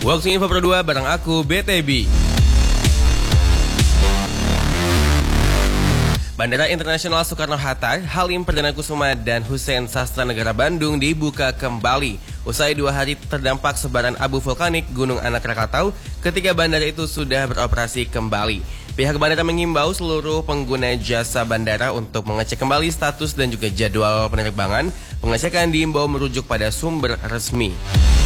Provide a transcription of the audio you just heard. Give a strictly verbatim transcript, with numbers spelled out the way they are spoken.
Waktu Info Pro dua bareng aku, B T B. Bandara Internasional Soekarno-Hatta, Halim Perdana Kusuma, dan Hussein Sastra Negara Bandung dibuka kembali. Usai dua hari terdampak sebaran abu vulkanik Gunung Anak Rakatau, ketika bandara itu sudah beroperasi kembali. Pihak bandara mengimbau seluruh pengguna jasa bandara untuk mengecek kembali status dan juga jadwal penerbangan. Pengecekan diimbau merujuk pada sumber resmi.